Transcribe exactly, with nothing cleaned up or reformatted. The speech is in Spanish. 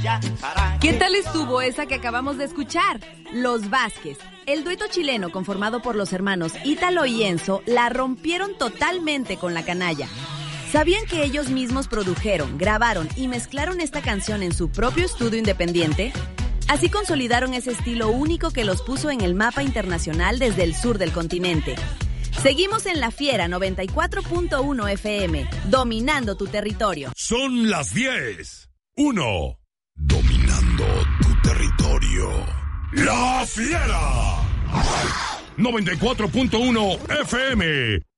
¿Qué tal estuvo esa que acabamos de escuchar? Los Vázquez, el dueto chileno conformado por los hermanos Ítalo y Enzo, la rompieron totalmente con La Canalla. ¿Sabían que ellos mismos produjeron, grabaron y mezclaron esta canción en su propio estudio independiente? Así consolidaron ese estilo único que los puso en el mapa internacional desde el sur del continente. Seguimos en La Fiera noventa y cuatro punto uno F M, dominando tu territorio. Son las diez. Uno. Dominando tu territorio. La Fiera noventa y cuatro punto uno F M.